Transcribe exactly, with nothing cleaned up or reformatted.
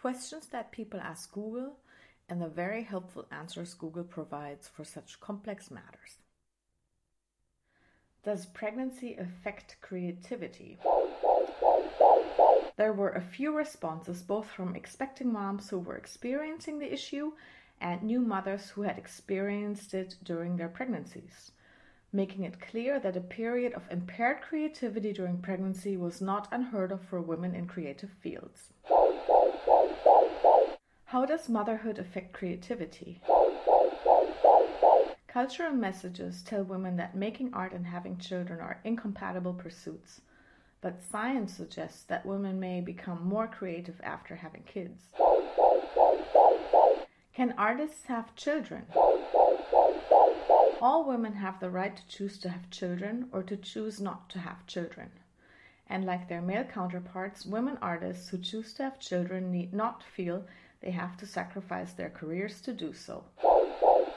questions that people ask Google, and the very helpful answers Google provides for such complex matters. Does pregnancy affect creativity? There were a few responses, both from expecting moms who were experiencing the issue and new mothers who had experienced it during their pregnancies, making it clear that a period of impaired creativity during pregnancy was not unheard of for women in creative fields. How does motherhood affect creativity? Cultural messages tell women that making art and having children are incompatible pursuits, but science suggests that women may become more creative after having kids. Can artists have children? All women have the right to choose to have children or to choose not to have children. And like their male counterparts, women artists who choose to have children need not feel they have to sacrifice their careers to do so.